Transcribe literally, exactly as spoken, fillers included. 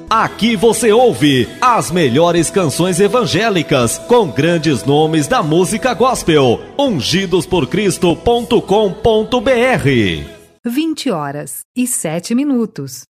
Aqui você ouve as melhores canções evangélicas com grandes nomes da música gospel. ungidos por cristo ponto com ponto br. vinte horas e sete minutos.